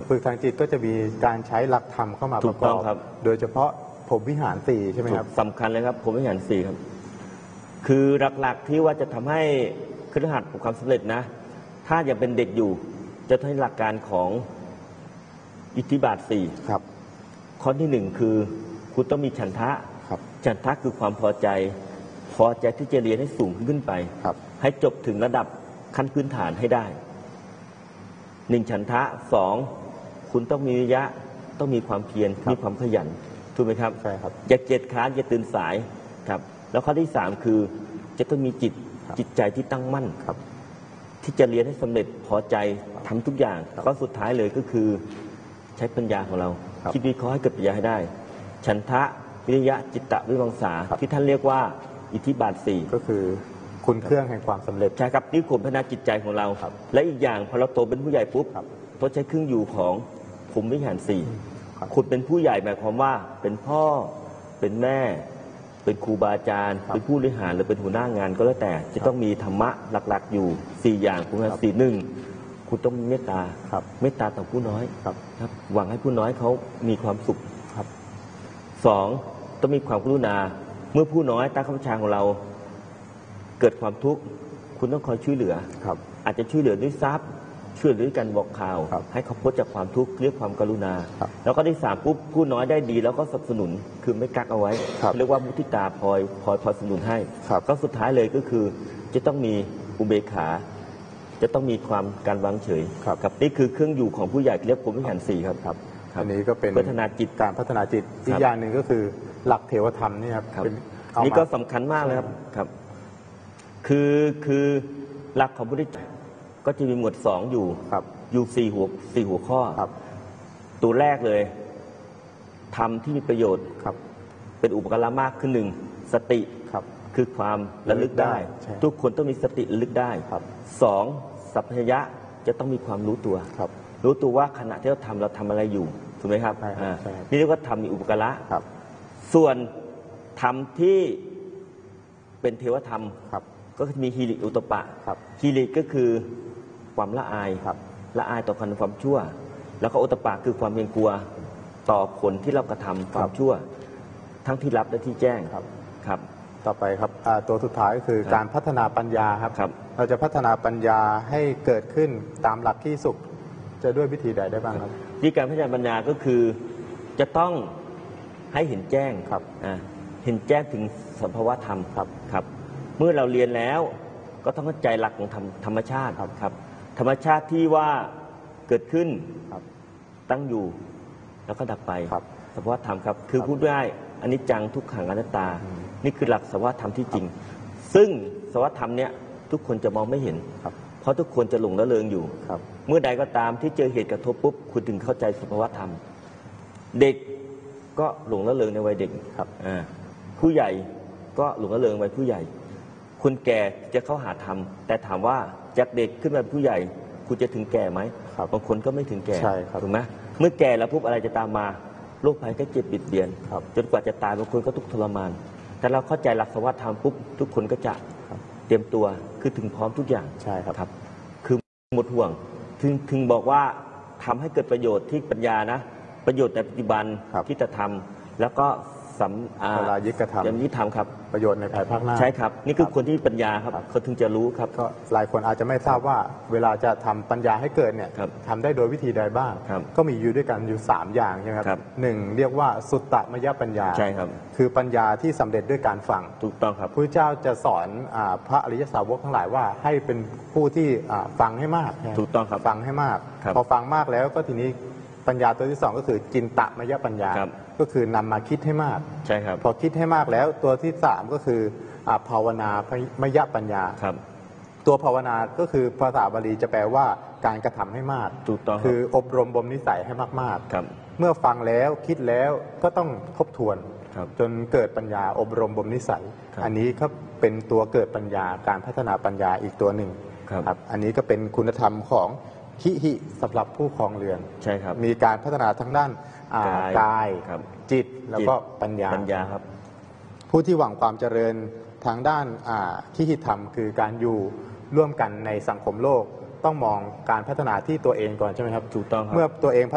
ฝึกทางจิตก็จะมีการใช้หลักธรรมเข้ามาประกอบโดยเฉพาะพรหมวิหารสี่ใช่ไหมครับสำคัญเลยครับพรหมวิหารสี่ครับคือหลักๆที่ว่าจะทำให้คฤหัสถ์ประสบความสำเร็จนะถ้ายังเป็นเด็กอยู่จะใช้หลักการของอิทธิบาทสี่ครับข้อที่หนึ่งคือคุณต้องมีฉันทะฉันทะคือความพอใจที่จะเรียนให้สูงขึ้นไปให้จบถึงระดับขั้นพื้นฐานให้ได้หนึ่งฉันทะสองคุณต้องมีวิริยะต้องมีความเพียรมีความขยันถูกไหมครับใช่ครับอย่าเกียจคร้านอย่าตื่นสายครับแล้วข้อที่สามคือจะต้องมีจิตใจที่ตั้งมั่นที่จะเรียนให้สำเร็จพอใจทำทุกอย่างข้อสุดท้ายเลยก็คือใช้ปัญญาของเราคิดวิเคราะห์ให้เกิดปัญญาให้ได้ฉันทะวิริยะจิตตะวิมังสาที่ท่านเรียกว่าอิทธิบาทสี่ก็คือคุณเครื่องแห่งความสำเร็จใช่ครับนี่ข่มพัฒนาจิตใจของเราและอีกอย่างพอเราโตเป็นผู้ใหญ่ปุ๊บเราใช้เครื่องอยู่ของพรหมวิหารสี่คุณเป็นผู้ใหญ่หมายความว่าเป็นพ่อเป็นแม่เป็นครูบาอาจารย์เป็นผู้บริหารหรือเป็นหัวหน้างานก็แล้วแต่จะต้องมีธรรมะหลักๆอยู่4อย่างคุณสี่หนึ่งคุณต้องมีเมตตาเมตตาต่อผู้น้อยครับหวังให้ผู้น้อยเขามีความสุขสองต้องมีความกรุณาเมื่อผู้น้อยใต้คำบัญชาของเราเกิดความทุกข์คุณต้องคอยช่วยเหลืออาจจะช่วยเหลือด้วยทรัพย์ช่วยเหลือด้วยการบอกข่าวให้เขาพ้นจากความทุกข์เรียกความกรุณาแล้วก็ที่สามปุ๊บผู้น้อยได้ดีแล้วก็สนับสนุนคือไม่กักเอาไว้เรียกว่ามุทิตาพลอยสนับสนุนให้ก็สุดท้ายเลยก็คือจะต้องมีอุเบกขาจะต้องมีความการวางเฉยครับนี่คือเครื่องอยู่ของผู้ใหญ่เรียกพรหมวิหารสี่ครับอันนี้ก็เป็นพัฒนาจิตการพัฒนาจิตอีกอย่างหนึ่งก็คือหลักเทวธรรมนี่ครับนี่ก็สำคัญมากเลยครับคือหลักของพุทธเจ้าก็จะมีหมวดสองอยู่สี่หัวข้อตัวแรกเลยธรรมที่มีประโยชน์เป็นอุปการะมากขึ้นหนึ่งสติคือความระลึกได้ทุกคนต้องมีสติระลึกได้สองสัพพัญญะจะต้องมีความรู้ตัวรู้ตัวว่าขณะที่เราทำอะไรอยู่ถูกไหมครับนี่เรียกว่าธรรมมีอุปการะส่วนธรรมที่เป็นเทวธรรมก็มีฮีริอุตปะฮีริก็คือความละอายต่อความชั่วแล้วก็อุตปะคือความเกรงกลัวต่อผลที่เรากระทำความชั่วทั้งที่รับและที่แจ้งครับต่อไปครับตัวสุดท้ายก็คือการพัฒนาปัญญาครับเราจะพัฒนาปัญญาให้เกิดขึ้นตามหลักที่สุขจะด้วยวิธีใดได้บ้างครับวิธีการพัฒนาปัญญาก็คือจะต้องให้เห็นแจ้งเห็นแจ้งถึงสภาวะธรรมครับเมื่อเราเรียนแล้วก็ต้องเข้าใจหลักของธรรมชาติครับธรรมชาติที่ว่าเกิดขึ้นตั้งอยู่แล้วก็ดับไปสภาวะธรรมครับคือพูดได้อนิจจังทุกขังอนัตตานี่คือหลักสภาวะธรรมที่จริงซึ่งสภาวะธรรมเนี้ยทุกคนจะมองไม่เห็นเพราะทุกคนจะหลงละเลงอยู่เมื่อใดก็ตามที่เจอเหตุกระทบปุ๊บคุณถึงเข้าใจสภาวะธรรมเด็กก็หลงละเลงในวัยเด็กผู้ใหญ่ก็หลงละเลงในวัยผู้ใหญ่คนแก่จะเข้าหาธรรมแต่ถามว่าจากเด็กขึ้นมาผู้ใหญ่คุณจะถึงแก่ไหมบางคนก็ไม่ถึงแก่ถูกไหมเมื่อแก่แล้วปุ๊บอะไรจะตามมาโรคภัยก็เจ็บบิดเบียนจนกว่าจะตายบางคนก็ทุกข์ทรมานแต่เราเข้าใจหลักสภาวะธรรมปุ๊บทุกคนก็จะเตรียมตัวคือถึงพร้อมทุกอย่างใช่ครับคือหมดห่วงถึงบอกว่าทำให้เกิดประโยชน์ที่ปัญญานะประโยชน์ในปัจจุบันที่จะทำแล้วก็เวลายึดกระทำยังยึดทำครับประโยชน์ในภายภาคหน้าใช่ครับนี่คือคนที่มีปัญญาครับเขาถึงจะรู้ครับก็หลายคนอาจจะไม่ทราบว่าเวลาจะทำปัญญาให้เกิดเนี่ยทำได้โดยวิธีใดบ้างก็มีอยู่ด้วยกันอยู่3อย่างใช่ไหมครับหนึ่งเรียกว่าสุตตมยปัญญาใช่ครับคือปัญญาที่สำเร็จด้วยการฟังถูกต้องครับพระเจ้าจะสอนพระอริยสาวกทั้งหลายว่าให้เป็นผู้ที่ฟังให้มากถูกต้องครับฟังให้มากพอฟังมากแล้วก็ทีนี้ปัญญาตัวที่2ก็คือจินตมยปัญญาก็คือนำมาคิดให้มากใช่ครับพอคิดให้มากแล้วตัวที่3ก็คือภาวนามยปัญญาตัวภาวนาก็คือภาษาบาลีจะแปลว่าการกระทำให้มากถูกต้องคืออบรมบ่มนิสัยให้มากๆเมื่อฟังแล้วคิดแล้วก็ต้องทบทวนจนเกิดปัญญาอบรมบ่มนิสัยอันนี้ก็เป็นตัวเกิดปัญญาการพัฒนาปัญญาอีกตัวหนึ่งครับอันนี้ก็เป็นคุณธรรมของขิหิสำหรับผู้ครองเรือนใช่ครับมีการพัฒนาทั้งด้านกายจิตแล้วก็ปัญญาครับผู้ที่หวังความเจริญทางด้านขิหิธรรมคือการอยู่ร่วมกันในสังคมโลกต้องมองการพัฒนาที่ตัวเองก่อนใช่ไหมครับถูกต้องครับเมื่อตัวเอง